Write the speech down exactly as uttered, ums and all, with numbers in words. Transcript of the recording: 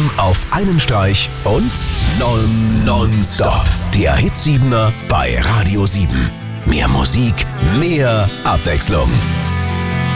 sieben auf einen Streich und non nonstop. Der Hit siebener bei Radio sieben. Mehr Musik, mehr Abwechslung.